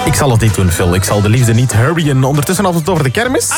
Ik zal het niet doen, Phil. Ik zal de liefde niet hurryen. Ondertussen had het over de kermis.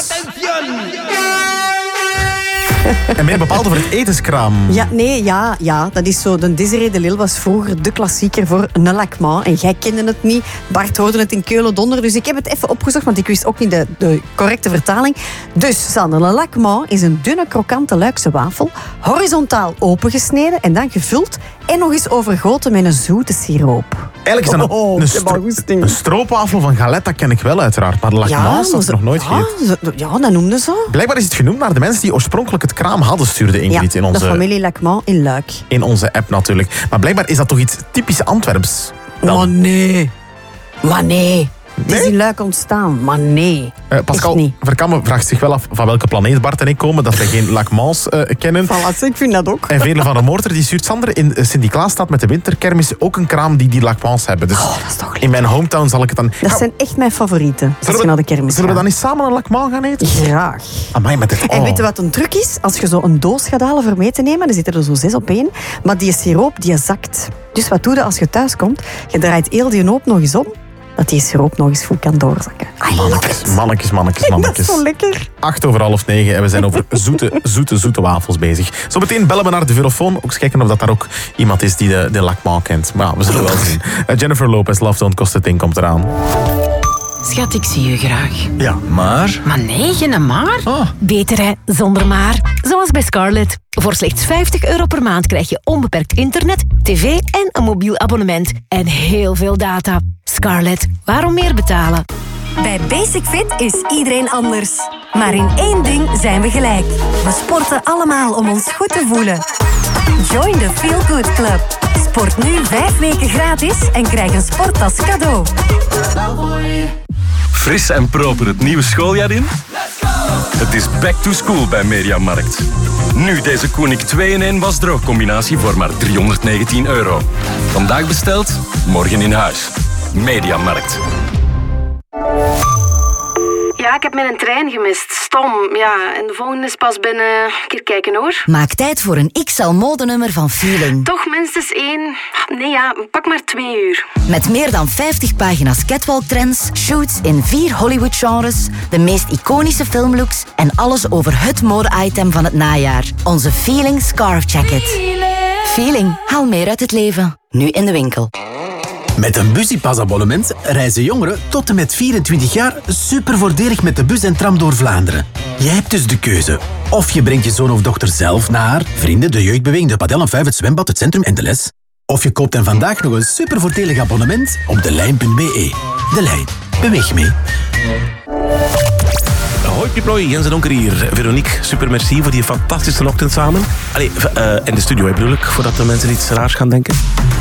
En meer bepaald over het etenskraam. Ja, dat is zo. De Desiree de Lille was vroeger de klassieker voor een lacma. En jij kende het niet. Bart hoorde het in Keulen-Donder. Dus ik heb het even opgezocht, want ik wist ook niet de correcte vertaling. Dus, Sanne, een lacma is een dunne, krokante Luikse wafel. Horizontaal opengesneden en dan gevuld. En nog eens overgoten met een zoete siroop. Eigenlijk is dat een stroopwafel van galet, dat ken ik wel uiteraard. Maar de lacma's had ik nog nooit gegeten. Ja, dat noemden ze. Blijkbaar is het genoemd naar de mensen die oorspronkelijk het kraam hadden, stuurde Ingrid in onze... de familie Lacma in Luik. In onze app natuurlijk. Maar blijkbaar is dat toch iets typisch Antwerps? Maar nee. Het is in Luik ontstaan, maar nee. Pascal Verkamme vraagt zich wel af van welke planeet Bart en ik komen, dat wij geen lacma's kennen. Voilà, ik vind dat ook. En Veerle van Remoorter die stuurt Sander in Sint-Niklaasstad met de winterkermis ook een kraam die lacma's hebben. Dus dat is toch in mijn hometown zal ik het dan... Dat zijn echt mijn favorieten, als je naar de kermis gaat. Zullen we dan eens samen een lacma gaan eten? Graag. Amai, met het... En weet je wat een truc is? Als je zo een doos gaat halen voor mee te nemen, dan zitten er zo 6 op één, maar die siroop, die zakt. Dus wat doe je als je thuis komt? Je draait heel die hoop nog eens om, dat die siroop nog eens goed kan doorzakken. Mannetjes. Dat is zo lekker. 9:08 en we zijn over zoete wafels bezig. Zometeen bellen we naar de Velofoon. Ook eens kijken of dat daar ook iemand is die de lacma kent. Maar ja, we zullen wel zien. Jennifer Lopez, Love Don't Cost a Thing, komt eraan. Schat, ik zie je graag. Ja, maar... Maar nee, geen maar. Oh. Beter hè, zonder maar. Zoals bij Scarlett. Voor slechts €50 per maand krijg je onbeperkt internet, tv en een mobiel abonnement. En heel veel data. Scarlett, waarom meer betalen? Bij Basic Fit is iedereen anders. Maar in één ding zijn we gelijk. We sporten allemaal om ons goed te voelen. Join the Feel Good Club. Sport nu 5 weken gratis en krijg een sporttas cadeau. Fris en proper het nieuwe schooljaar in? Het is back to school bij Mediamarkt. Nu deze Koenig 2-in-1 wasdroogcombinatie voor maar €319. Vandaag besteld, morgen in huis. Mediamarkt. Ja, ik heb mijn trein gemist. Stom, ja. En de volgende is pas binnen... Een keer kijken, hoor. Maak tijd voor een XL-modenummer van Feeling. Toch minstens 1... Nee, ja, pak maar 2 uur. Met meer dan 50 pagina's catwalk-trends, shoots in 4 Hollywood-genres, de meest iconische filmlooks en alles over het mode-item van het najaar. Onze Feeling Scarf Jacket. Feeling, haal meer uit het leven. Nu in de winkel. Met een Busypass-abonnement reizen jongeren tot en met 24 jaar super voordelig met de bus en tram door Vlaanderen. Jij hebt dus de keuze. Of je brengt je zoon of dochter zelf naar vrienden, de jeugdbeweging, de padel en 5, het zwembad, het centrum en de les. Of je koopt hen vandaag nog een super voordelig abonnement op delijn.be. De Lijn. Beweeg mee. Hoi Piplooi, Jens en Donker hier. Veronique, super merci voor die fantastische ochtend samen. Allee, in de studio bedoel ik, voordat de mensen iets raars gaan denken.